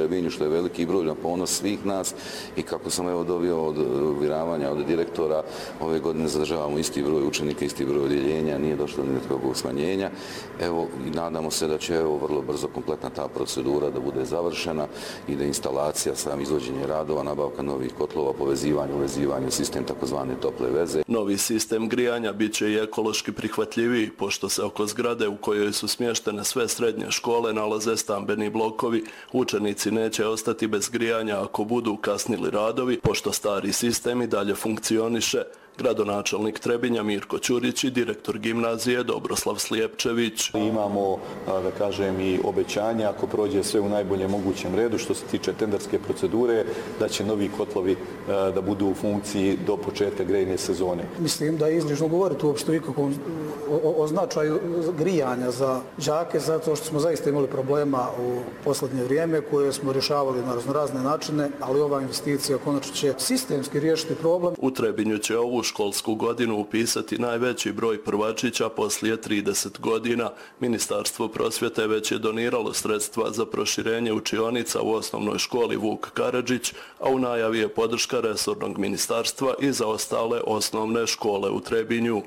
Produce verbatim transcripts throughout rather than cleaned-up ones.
Trebinju, što je veliki broj na ponos svih nas i kako sam evo dobio od uvjeravanja od direktora, ove godine zadržavamo isti broj učenika, isti broj odjeljenja, nije došlo ni do kakvog smanjenja. Evo, i nadamo se da će evo vrlo brzo kompletna ta procedura da bude završena i da instalacija, sam izvođenje radova, nabavka novih kotlova, povezivanje, uvezivanje, sistem takozvane tople veze. Novi sistem grijanja bit će i ekološki prihvatljiviji, pošto se oko zgrade u kojoj su smještene sve srednje škole nalaze stambeni blokovi. Učenici neće ostati bez grijanja ako budu kasnili radovi, pošto stari sistem i dalje funkcioniše. Gradonačelnik Trebinja Mirko Ćurić i direktor gimnazije Dobroslav Slijepčević. Imamo, da kažem, i obećanja, ako prođe sve u najboljem mogućem redu, što se tiče tenderske procedure, da će novi kotlovi da budu u funkciji do početka grejne sezone. Mislim da je izlično govoriti uopšte ikakvom o, o značaju grijanja za đake, zato što smo zaista imali problema u posljednje vrijeme koje smo rješavali na razne načine, ali ova investicija konačno će sistemski riješiti problem. U Trebinju će ovu školsku godinu upisati najveći broj prvačića poslije trideset godina. Ministarstvo prosvjete već je doniralo sredstva za proširenje učionica u osnovnoj školi Vuk Karadžić, a u najavi je podrška resornog ministarstva i za ostale osnovne škole u Trebinju.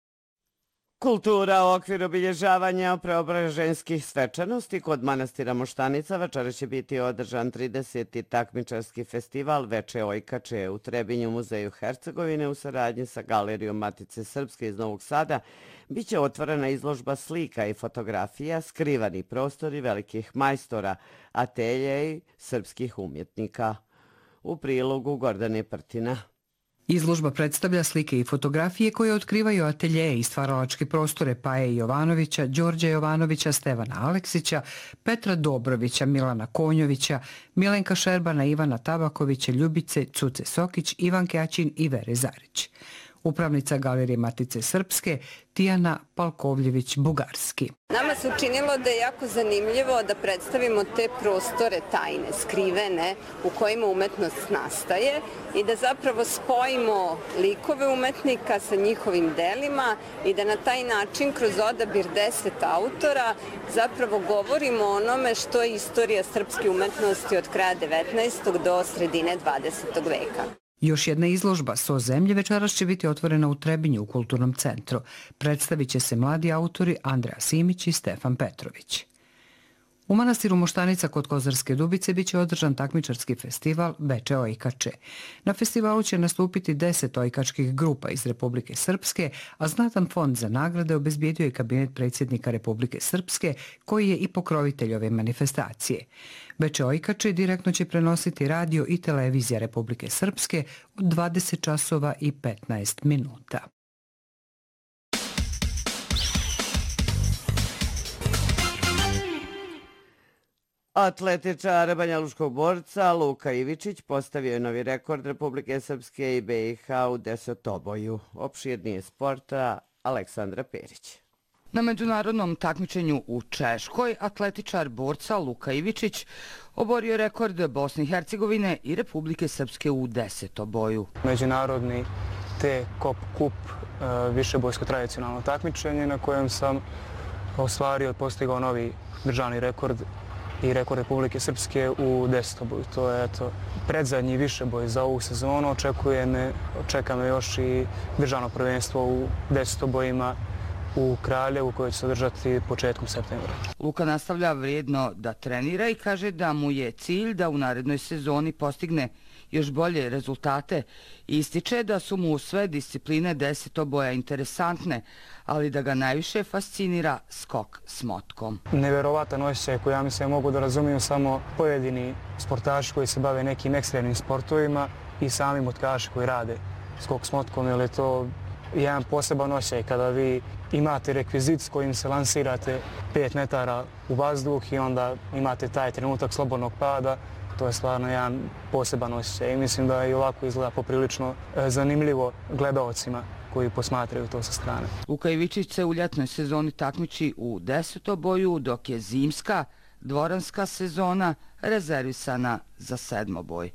Kultura u okviru obilježavanja preobraženskih svečanosti kod manastira Moštanica večera će biti održan trideseti takmičarski festival Veče Ojkače u Trebinju, muzeju Hercegovine u saradnji sa Galerijom Matice Srpske iz Novog Sada. Biće otvorena izložba slika i fotografija, skrivani prostori velikih majstora, atelje i srpskih umjetnika. U prilogu Gordane Prtina. Izložba predstavlja slike i fotografije koje otkrivaju ateljeje i stvaralačke prostore Paje Jovanovića, Đorđa Jovanovića, Stevana Aleksića, Petra Dobrovića, Milana Konjovića, Milenka Šerbana, Ivana Tabakovića, Ljubice, Cuce Sokić, Ivanke Aćin i Vere Zarić. Upravnica Galerije Matice Srpske, Tijana Palkovljević-Bugarski. Nama se učinilo da je jako zanimljivo da predstavimo te prostore tajne, skrivene, u kojima umetnost nastaje i da zapravo spojimo likove umetnika sa njihovim delima i da na taj način kroz odabir deset autora zapravo govorimo o onome što je istorija srpske umetnosti od kraja devetnaestog do sredine dvadesetog veka. Još jedna izložba So zemlje večeras će biti otvorena u Trebinju u Kulturnom centru. Predstavit će se mladi autori Andreja Simić i Stefan Petrović. U manastiru Moštanica kod Kozarske Dubice biće održan takmičarski festival Veče Ojkače. Na festivalu će nastupiti deset ojkačkih grupa iz Republike Srpske, a znatan fond za nagrade obezbijedio je kabinet predsjednika Republike Srpske, koji je i pokrovitelj ove manifestacije. Veče Ojkače direktno će prenositi radio i televizija Republike Srpske od dvadeset časova i petnaest minuta. Atletičar banjaluškog borca Luka Ivičić postavio je novi rekord Republike Srpske i B i H u desetoboju. Opširnije sporta Aleksandra Perić. Na međunarodnom takmičenju u Češkoj atletičar borca Luka Ivičić oborio rekord Bosne i Hercegovine i Republike Srpske u desetoboju. Međunarodni T-Kop Kup, višebojsko tradicionalno takmičenje na kojem sam ostvario, postigao novi državni rekord i rekord Republike Srpske u desetoboju. To je eto predzadnji višeboj za ovu sezonu. Očekuje me, čeka me još i državno prvenstvo u desetobojima u Kraljevu koje će se održati početkom septembra. Luka nastavlja vrijedno da trenira i kaže da mu je cilj da u narednoj sezoni postigne još bolje rezultate. Ističe da su mu sve discipline desetoboja interesantne, ali da ga najviše fascinira skok s motkom. Neverovatan osjećaj koji ja mislim mogu da razumijem samo pojedini sportaši koji se bave nekim ekstremnim sportovima i sami motkaši koji rade skok s motkom, jer je to jedan poseban osjećaj kada vi imate rekvizit s kojim se lansirate pet metara u vazduh i onda imate taj trenutak slobodnog pada. To je stvarno jedan poseban osjećaj i mislim da i ovako izgleda poprilično zanimljivo gledaocima koji posmatraju to sa strane. Luka Ivičić se u ljetnoj sezoni takmiči u desetoboju, dok je zimska, dvoranska sezona rezervisana za sedmoboj.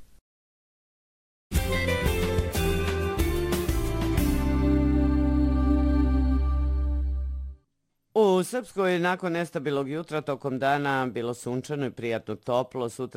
U Srpskoj nakon nestabilnog jutra tokom dana bilo sunčano i prijatno toplo. Sutra